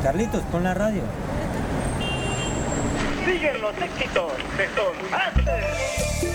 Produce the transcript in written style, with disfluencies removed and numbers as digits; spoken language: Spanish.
Carlitos, pon la radio. Siguen los éxitos de Son Masters.